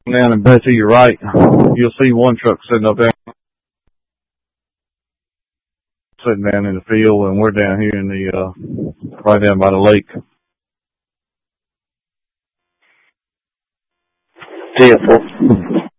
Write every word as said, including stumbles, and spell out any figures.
Down and back to your right, you'll see one truck sitting up there, sitting down in the field, and we're down here in the, uh, right down by the lake. Beautiful.